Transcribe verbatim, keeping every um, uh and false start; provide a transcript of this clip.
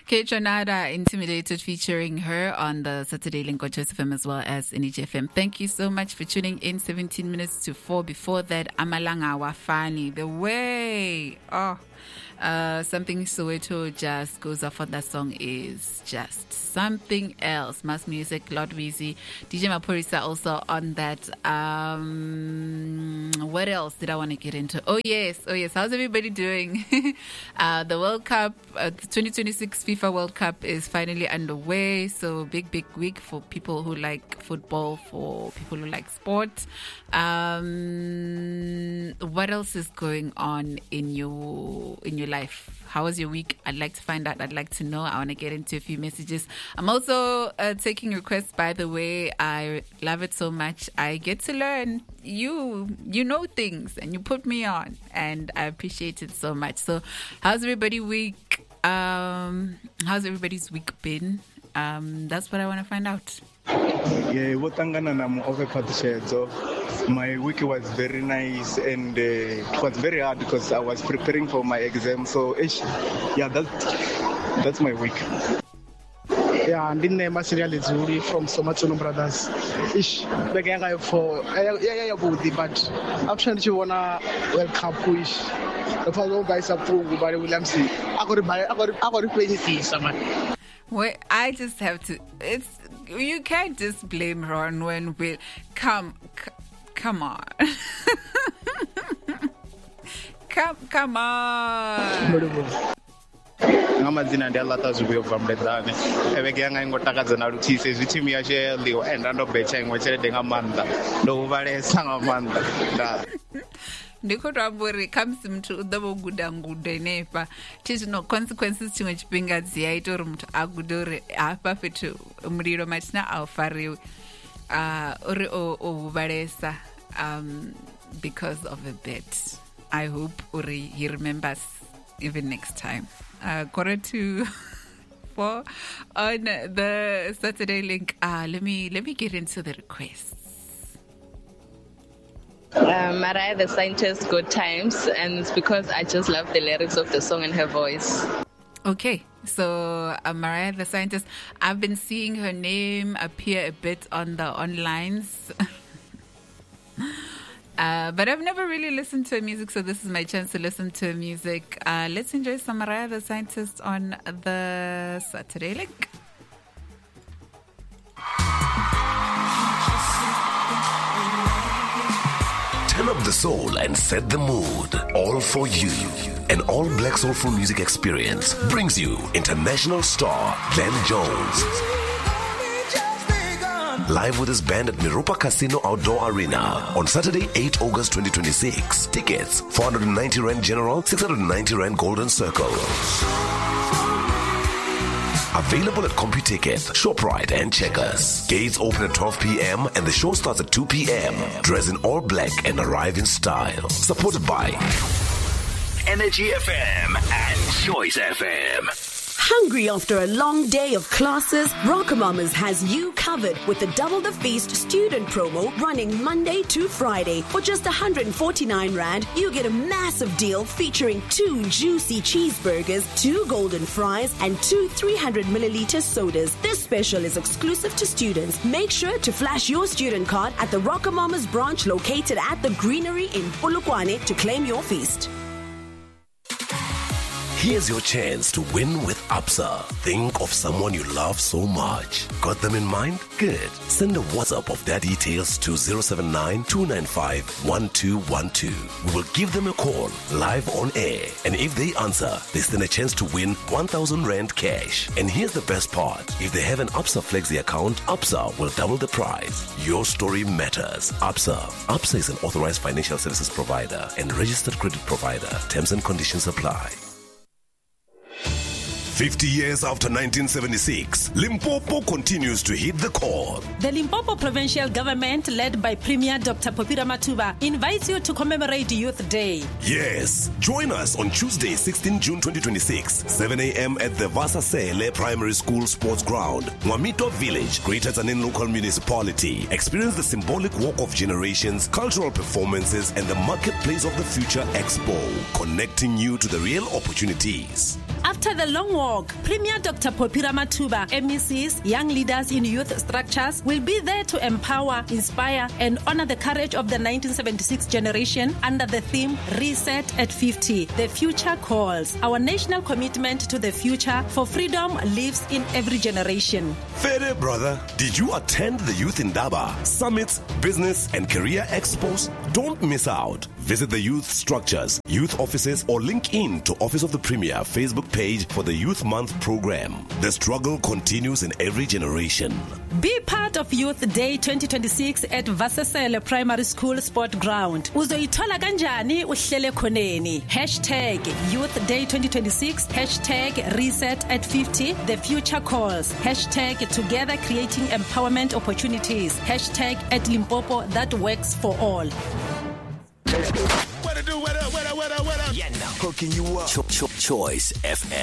Kate Tronada, Intimidated, featuring her on the Saturday link on Choice F M as well as N H F M. Thank you so much for tuning in. seventeen minutes to four. Before that, Amalanga Wafani, The Way. Oh, uh, something Soweto just goes off on that song is just something else. Mass Music, Lord Weezy, D J Maporisa also on that. Um, what else did I want to get into? Oh yes, oh yes. How's everybody doing? uh, the World Cup, uh, the twenty twenty-six FIFA World Cup is finally underway. So big, big week for people who like football, for people who like sport. Um, what else is going on in your in your life? How was your week? I'd like to find out. I'd like to know. I want to get into a few messages. I'm also uh, taking requests, by the way. I love it so much. I get to learn. You you know things and you put me on, and I appreciate it so much. So how's everybody week? Um, how's everybody's week been? Um, that's what I want to find out. Yeah, what my week was very nice, and uh, it was very hard because I was preparing for my exam. So yeah, that that's my week. Yeah, and then my serial is Zuri from Somatono Brothers. Ish, the gang I for yeah yeah yeah but I'm trying to wanna welcome push. The fellow guys are proof by William C. I got to buy I got I got to play this summer. Wait, I just have to. It's you can't just blame Ron when we come. C- come on, come come on. Ngamadzina ndialata zviyo mredani eveke yanga ingotakadza narutise zvitimi yacho liwa and andobhecha imwe chelede ngamanda ndokuvalesa ngamanda ndikotambori kamsi muthu udavoguda ngudo inepa chizvino consequences chimwe chipinga dziyaita uri muthu agude uri hapa fetu muriro matina aufariwe uh, uri ohuvalesa um, because of a bet. I hope uri he remembers even next time. Uh, quarter to four on the Saturday link. Uh, let me let me get into the requests. Uh, Mariah the Scientist, Good Times, and it's because I just love the lyrics of the song and her voice. Okay, so uh, Mariah the Scientist, I've been seeing her name appear a bit on the onlines. Uh, but I've never really listened to her music, so this is my chance to listen to her music. Uh, let's enjoy some Mariah the Scientist on the Saturday link. Turn up the soul and set the mood. All for you. An all-black soulful music experience brings you international star Glenn Jones. Live with his band at Miropa Casino Outdoor Arena on Saturday, eighth of August twenty twenty-six. Tickets, four hundred ninety Rand General, six hundred ninety Rand Golden Circle. Available at CompuTicket, ShopRite and Checkers. Gates open at twelve p.m. and the show starts at two p.m. Dress in all black and arrive in style. Supported by Energy F M and Choice F M. Hungry after a long day of classes? Rockamama's has you covered with the Double the Feast student promo running Monday to Friday. For just one hundred forty-nine Rand, you get a massive deal featuring two juicy cheeseburgers, two golden fries, and two three hundred milliliter sodas. This special is exclusive to students. Make sure to flash your student card at the Rockamama's branch located at the Greenery in Polokwane to claim your feast. Here's your chance to win with Absa. Think of someone you love so much. Got them in mind? Good. Send a WhatsApp of their details to zero seven nine, two nine five, one two one two. We will give them a call live on air. And if they answer, they stand a chance to win one thousand Rand cash. And here's the best part. If they have an Absa Flexi account, Absa will double the prize. Your story matters. Absa. Absa is an authorized financial services provider and registered credit provider. Terms and conditions apply. fifty years after nineteen seventy-six, Limpopo continues to hit the core. The Limpopo Provincial Government, led by Premier Doctor Popira Matuba, invites you to commemorate Youth Day. Yes, join us on Tuesday, sixteenth of June twenty twenty-six, seven a.m. at the Vasasele Primary School Sports Ground, Mwamito Village, Greater Tanin Local Municipality. Experience the symbolic walk of generations, cultural performances, and the Marketplace of the Future Expo, connecting you to the real opportunities. After After the long walk, Premier Doctor Popira Matuba, M E Cs, young leaders in youth structures will be there to empower, inspire, and honor the courage of the nineteen seventy-six generation under the theme Reset at fifty. The future calls. Our national commitment to the future for freedom lives in every generation. Fede, brother, did you attend the Youth Indaba Summits, Business and Career Expos? Don't miss out. Visit the youth structures, youth offices, or link in to Office of the Premier Facebook page for the Youth Month program. The struggle continues in every generation. Be part of Youth Day twenty twenty-six at Vasasele Primary School Sport Ground. Uzoithola kanjani uhlele khoneni. Hashtag Youth Day twenty twenty-six. Hashtag Reset at fifty. The future calls. Hashtag Together creating empowerment opportunities. Hashtag at Limpopo that works for all. What to do? What up? What up? What up? What up? Yeah, now hooking you up. Cho- cho- Choice F M.